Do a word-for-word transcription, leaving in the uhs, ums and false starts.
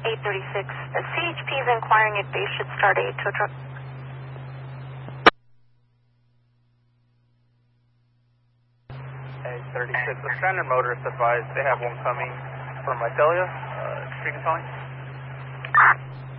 eight thirty-six. The C H P is inquiring if they should start a tow truck. eight thirty-six. The stranded motorist advised they have one coming from Vidalia. Uh, speaking calling.